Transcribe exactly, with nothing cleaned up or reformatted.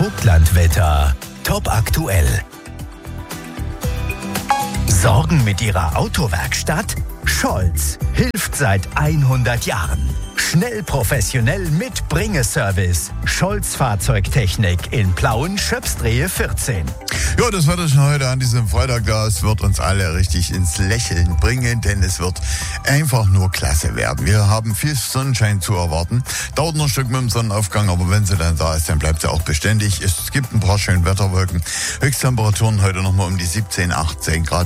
Vogtlandwetter. Top aktuell. Sorgen mit Ihrer Autowerkstatt? Scholz hilft seit hundert Jahren. Schnell, professionell mit Bringeservice. Scholz Fahrzeugtechnik in Plauen, Schöpsdrehe vierzehn. Ja, das Wetter schon heute an diesem Freitag da. Es wird uns alle richtig ins Lächeln bringen, denn es wird einfach nur klasse werden. Wir haben viel Sonnenschein zu erwarten. Dauert noch ein Stück mit dem Sonnenaufgang, aber wenn sie dann da ist, dann bleibt sie auch beständig. Es gibt ein paar schöne Wetterwolken. Höchsttemperaturen heute nochmal um die siebzehn, achtzehn Grad.